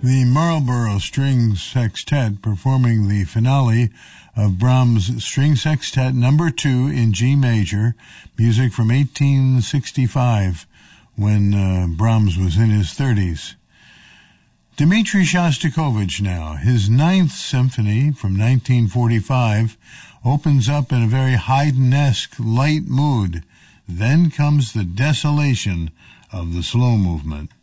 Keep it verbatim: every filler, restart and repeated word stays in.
The Marlborough String Sextet performing the finale of Brahms' String Sextet number two in G major, music from eighteen sixty-five, when uh, Brahms was in his thirties. Dmitri Shostakovich now. His Ninth Symphony from nineteen forty-five opens up in a very Haydn-esque light mood. Then comes the desolation of the slow movement.